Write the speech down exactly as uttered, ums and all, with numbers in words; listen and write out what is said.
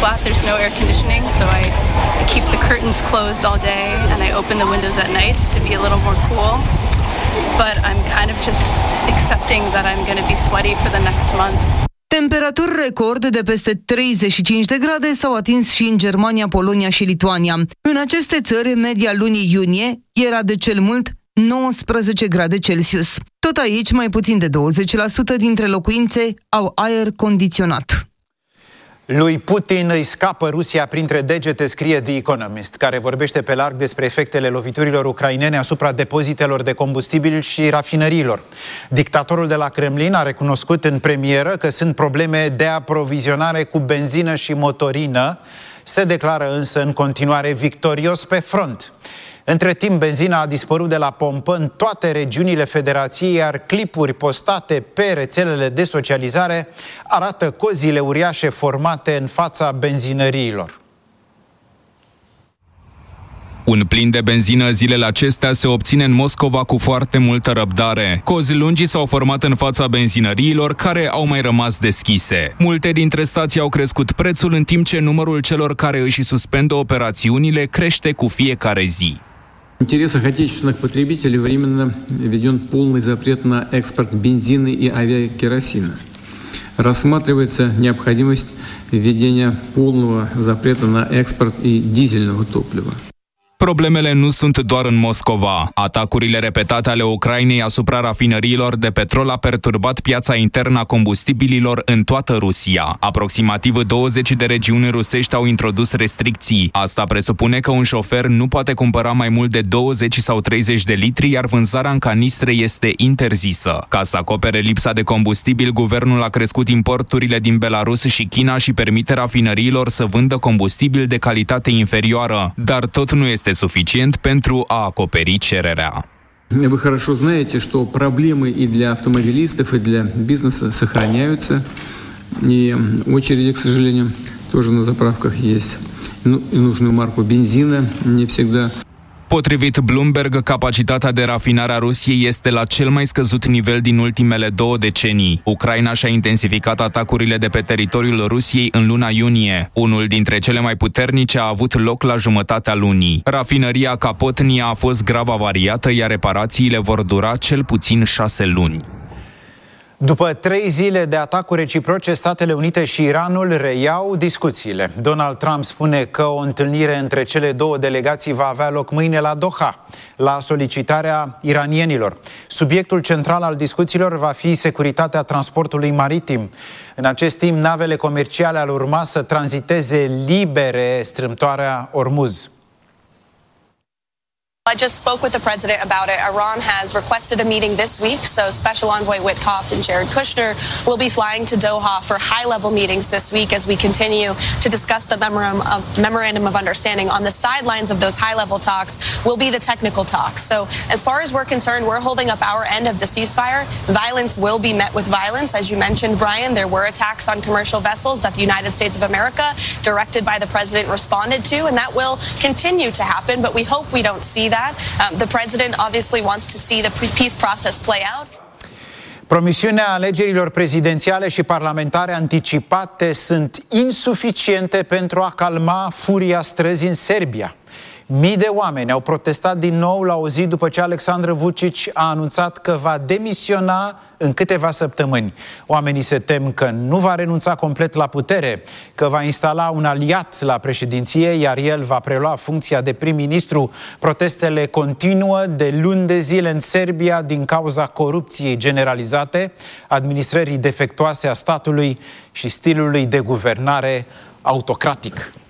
flat, there's no air conditioning, so I, I keep the curtains closed all day and I open the windows at night to be a little more cool. But I'm kind of just accepting that I'm going to be sweaty for the next month. Temperaturi record de peste treizeci și cinci de grade s-au atins și în Germania, Polonia și Lituania. În aceste țări, media lunii iunie era de cel mult nouăsprezece grade Celsius. Tot aici, mai puțin de douăzeci la sută dintre locuințe au aer condiționat. Lui Putin îi scapă Rusia printre degete, scrie The Economist, care vorbește pe larg despre efectele loviturilor ucrainene asupra depozitelor de combustibil și rafinăriilor. Dictatorul de la Kremlin a recunoscut în premieră că sunt probleme de aprovizionare cu benzină și motorină. Se declară însă în continuare victorios pe front. Între timp, benzina a dispărut de la pompă în toate regiunile Federației, iar clipuri postate pe rețelele de socializare arată cozile uriașe formate în fața benzinăriilor. Un plin de benzină zilele acestea se obține în Moscova cu foarte multă răbdare. Cozi lungi s-au format în fața benzinăriilor, care au mai rămas deschise. Multe dintre stații au crescut prețul, în timp ce numărul celor care își suspendă operațiunile crește cu fiecare zi. В интересах отечественных потребителей временно введен полный запрет на экспорт бензина и авиакеросина. Рассматривается необходимость введения полного запрета на экспорт и дизельного топлива. Problemele nu sunt doar în Moscova. Atacurile repetate ale Ucrainei asupra rafinăriilor de petrol a perturbat piața internă a combustibililor în toată Rusia. Aproximativ douăzeci de regiuni rusești au introdus restricții. Asta presupune că un șofer nu poate cumpăra mai mult de douăzeci sau treizeci de litri, iar vânzarea în canistre este interzisă. Ca să acopere lipsa de combustibil, guvernul a crescut importurile din Belarus și China și permite rafinăriilor să vândă combustibil de calitate inferioară. Dar tot nu este suficient pentru a acoperi cererea. Вы хорошо знаете, что проблемы и для автомобилистов, и для бизнеса сохраняются. И очереди, к сожалению, тоже на заправках есть. Ну, и нужную марку бензина не всегда. Potrivit Bloomberg, capacitatea de rafinare a Rusiei este la cel mai scăzut nivel din ultimele două decenii. Ucraina și-a intensificat atacurile de pe teritoriul Rusiei în luna iunie. Unul dintre cele mai puternice a avut loc la jumătatea lunii. Rafinăria Kapotnia a fost grav avariată, iar reparațiile vor dura cel puțin șase luni. După trei zile de atacuri reciproce, Statele Unite și Iranul reiau discuțiile. Donald Trump spune că o întâlnire între cele două delegații va avea loc mâine la Doha, la solicitarea iranienilor. Subiectul central al discuțiilor va fi securitatea transportului maritim. În acest timp, navele comerciale ar urma să tranziteze libere strâmtoarea Ormuz. I just spoke with the president about it. Iran has requested a meeting this week, so Special Envoy Witkoff and Jared Kushner will be flying to Doha for high-level meetings this week as we continue to discuss the memorandum of, memorandum of understanding. On the sidelines of those high-level talks will be the technical talks. So as far as we're concerned, we're holding up our end of the ceasefire. Violence will be met with violence. As you mentioned, Brian, there were attacks on commercial vessels that the United States of America, directed by the president, responded to, and that will continue to happen, but we hope we don't see that. Um, the president obviously wants to see the peace process play out. Promisiunea alegerilor prezidențiale și parlamentare anticipate sunt insuficiente pentru a calma furia străzii în Serbia. Mii de oameni au protestat din nou la o zi după ce Aleksandar Vučić a anunțat că va demisiona în câteva săptămâni. Oamenii se tem că nu va renunța complet la putere, că va instala un aliat la președinție, iar el va prelua funcția de prim-ministru. Protestele continuă de luni de zile în Serbia din cauza corupției generalizate, administrării defectuoase a statului și stilului de guvernare autocratic.